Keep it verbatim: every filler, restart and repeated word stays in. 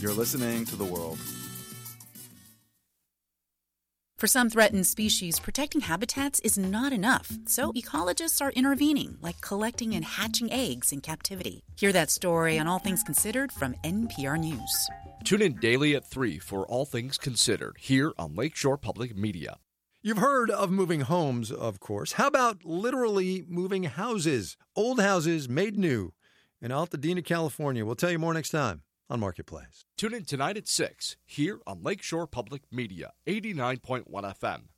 You're listening to The World. For some threatened species, protecting habitats is not enough, so ecologists are intervening, like collecting and hatching eggs in captivity. Hear that story on All Things Considered from N P R News. Tune in daily at three for All Things Considered here on Lakeshore Public Media. You've heard of moving homes, of course. How about literally moving houses? Old houses made new in Altadena, California. We'll tell you more next time on Marketplace. Tune in tonight at six here on Lakeshore Public Media, eighty-nine point one F M.